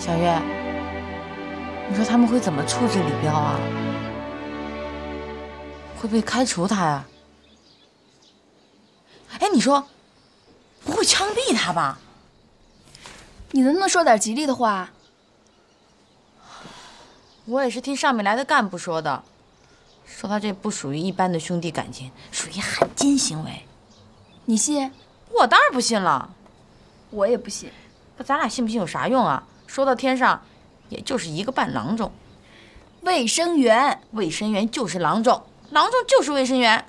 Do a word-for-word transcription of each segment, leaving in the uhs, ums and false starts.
小月，你说他们会怎么处置李彪啊？会不会开除他呀？哎，你说不会枪毙他吧？ 你能不能说点吉利的话？ 我也是听上面来的干部说的，说他这不属于一般的兄弟感情，属于汉奸行为。 你信？ 我当然不信了。 我也不信。 可咱俩信不信有啥用啊？说到天上，也就是一个半郎中。 卫生员， 卫生员就是郎中，郎中就是卫生员。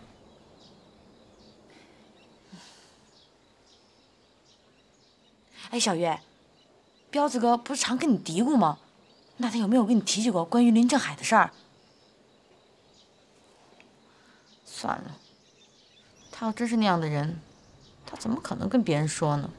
哎，小月，彪子哥不是常跟你嘀咕吗？那他有没有跟你提起过关于林正海的事儿？算了，他要真是那样的人，他怎么可能跟别人说呢？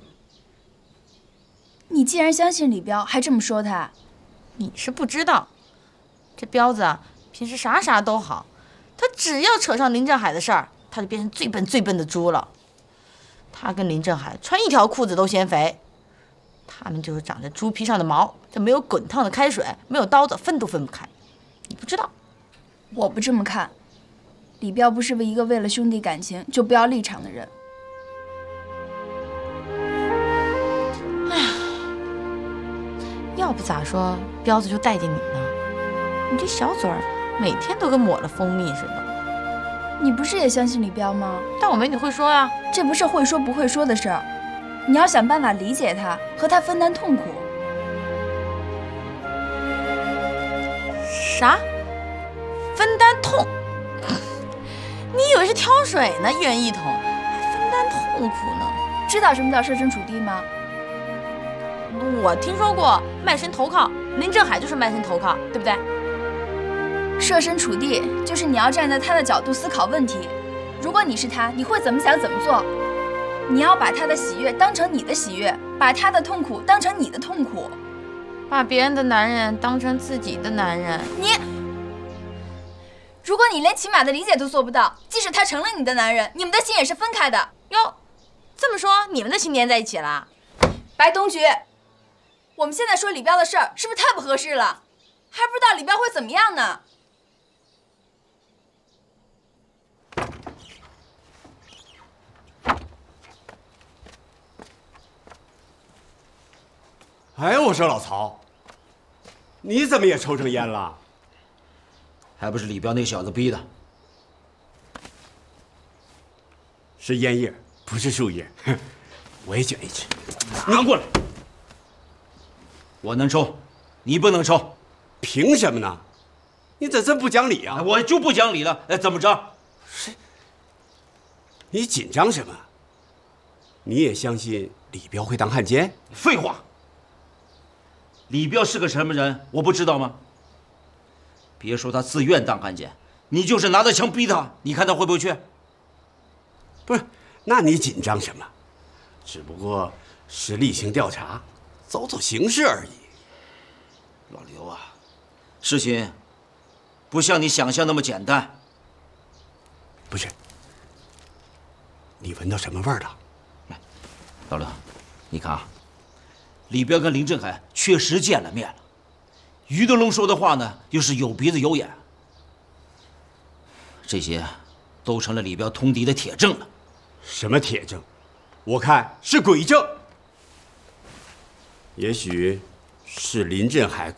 你既然相信李彪，还这么说他？ 你是不知道，这彪子啊，平时啥啥都好，他只要扯上林正海的事儿，他就变成最笨最笨的猪了。他跟林正海穿一条裤子都嫌肥，他们就是长在猪皮上的毛，这没有滚烫的开水，没有刀子，分都分不开。你不知道？ 我不这么看，李彪不是为一个为了兄弟感情就不要立场的人。 要不咋说彪子就待见你呢？你这小嘴儿每天都跟抹了蜂蜜似的。 你不是也相信李彪吗？ 但我没你会说呀。 这不是会说不会说的事儿，你要想办法理解他，和他分担痛苦。 啥？分担痛？你以为是挑水呢？一人一桶，还分担痛苦呢？ 知道什么叫设身处地吗？ 我听说过卖身投靠，林正海就是卖身投靠，对不对？ 设身处地就是你要站在他的角度思考问题。如果你是他，你会怎么想怎么做？你要把他的喜悦当成你的喜悦，把他的痛苦当成你的痛苦， 把别人的男人当成自己的男人。 你，如果你连起码的理解都做不到，即使他成了你的男人，你们的心也是分开的。 哟，这么说你们的心连在一起了？ 白同学，我们现在说李彪的事儿，是不是太不合适了？还不知道李彪会怎么样呢？ 哎，我说老曹，你怎么也抽成烟了？ 还不是李彪那小子逼的。 是烟叶，不是树叶。我也卷一支。 拿过来。我能抽，你不能抽。 凭什么呢？你咋这么不讲理啊？ 我就不讲理了。哎，怎么着？ 是。你紧张什么？你也相信李彪会当汉奸？ 废话。李彪是个什么人，我不知道吗？别说他自愿当汉奸，你就是拿着枪逼他，你看他会不会去？ 不是，那你紧张什么？只不过是例行调查，走走形式而已。 老刘啊，事情不像你想象那么简单。 不是，你闻到什么味儿了？ 来，老刘，你看啊，李彪跟林正海确实见了面了。于德龙说的话呢，又是有鼻子有眼，这些都成了李彪通敌的铁证了。 什么铁证？我看是鬼证。也许是林振海